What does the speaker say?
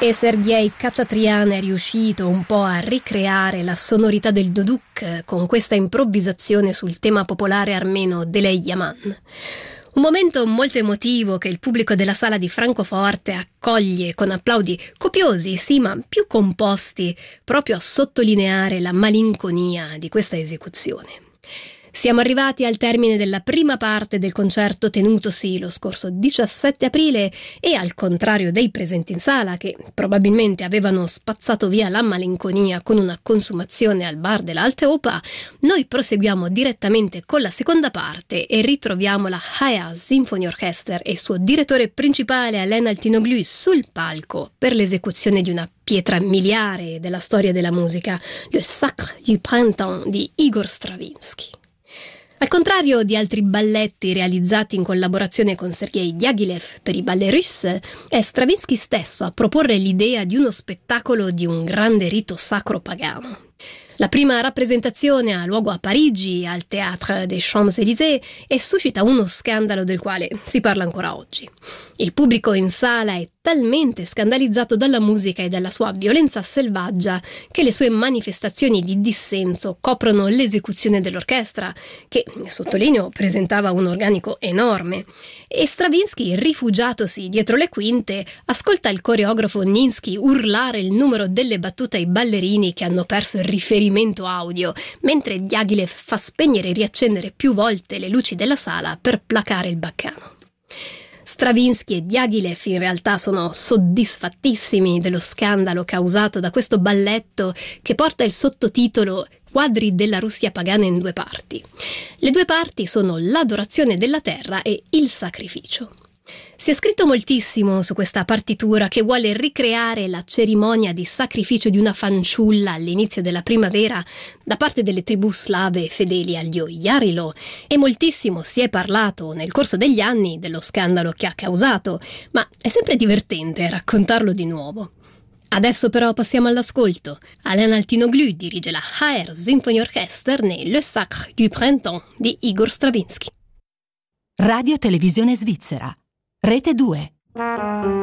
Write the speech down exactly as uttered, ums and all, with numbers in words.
E Sergei Khachatryan è riuscito un po' a ricreare la sonorità del duduk con questa improvvisazione sul tema popolare armeno Delei Yaman. Un momento molto emotivo che il pubblico della sala di Francoforte accoglie con applaudi copiosi, sì, ma più composti, proprio a sottolineare la malinconia di questa esecuzione. Siamo arrivati al termine della prima parte del concerto tenutosi lo scorso diciassette aprile e, al contrario dei presenti in sala, che probabilmente avevano spazzato via la malinconia con una consumazione al bar dell'Alte Oper, noi proseguiamo direttamente con la seconda parte e ritroviamo la Higher Symphony Orchestra e il suo direttore principale Alain Altinoglu sul palco per l'esecuzione di una pietra miliare della storia della musica, Le Sacre du Printemps di Igor Stravinsky. Al contrario di altri balletti realizzati in collaborazione con Sergei Diaghilev per i Ballets Russes, è Stravinsky stesso a proporre l'idea di uno spettacolo di un grande rito sacro pagano. La prima rappresentazione ha luogo a Parigi, al Théâtre des Champs-Élysées, e suscita uno scandalo del quale si parla ancora oggi. Il pubblico in sala è talmente scandalizzato dalla musica e dalla sua violenza selvaggia che le sue manifestazioni di dissenso coprono l'esecuzione dell'orchestra, che, sottolineo, presentava un organico enorme. E Stravinsky, rifugiatosi dietro le quinte, ascolta il coreografo Ninsky urlare il numero delle battute ai ballerini che hanno perso il riferimento audio, mentre Diaghilev fa spegnere e riaccendere più volte le luci della sala per placare il baccano. Stravinsky e Diaghilev in realtà sono soddisfattissimi dello scandalo causato da questo balletto che porta il sottotitolo Quadri della Russia pagana in due parti. Le due parti sono l'adorazione della terra e il sacrificio. Si è scritto moltissimo su questa partitura che vuole ricreare la cerimonia di sacrificio di una fanciulla all'inizio della primavera da parte delle tribù slave fedeli al dio Yarilo, e moltissimo si è parlato nel corso degli anni dello scandalo che ha causato, ma è sempre divertente raccontarlo di nuovo. Adesso però passiamo all'ascolto. Alain Altinoglu dirige la Higher Symphony Orchestra nei Le Sacre du Printemps di Igor Stravinsky. Radio Televisione Svizzera. Rete due.